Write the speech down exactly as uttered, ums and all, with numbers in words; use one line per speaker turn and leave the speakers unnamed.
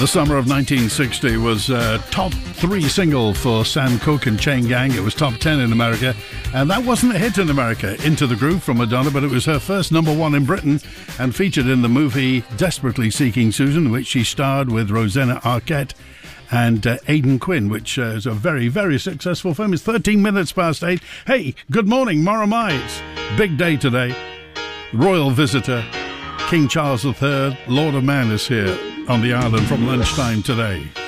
The summer of nineteen sixty was a top three single for Sam Cooke and Chain Gang. It was top ten in America, and that wasn't a hit in America, Into the Groove from Madonna, but it was her first number one in Britain and featured in the movie Desperately Seeking Susan, in which she starred with Rosanna Arquette and uh, Aidan Quinn, which uh, is a very, very successful film. It's thirteen minutes past eight. Hey, good morning, Moramai. It's big day today. Royal visitor, King Charles the Third, Lord of Man, is here on the island from lunchtime today.